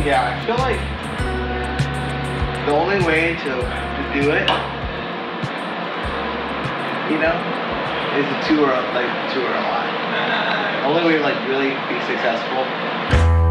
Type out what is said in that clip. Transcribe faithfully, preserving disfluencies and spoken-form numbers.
Yeah, I feel like the only way to, to do it, you know, is to tour, like, tour a lot. The only way to, like, really be successful